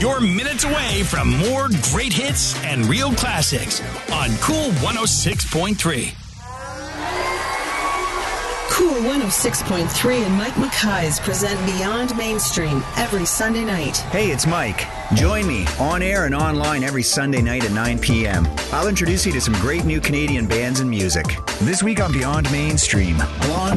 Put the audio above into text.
You're minutes away from more great hits and real classics on Cool 106.3. Cool 106.3 and Mike Mackay's present Beyond Mainstream every Sunday night. Hey, it's Mike. Join me on air and online every Sunday night at 9 p.m. I'll introduce you to some great new Canadian bands and music. This week on Beyond Mainstream, along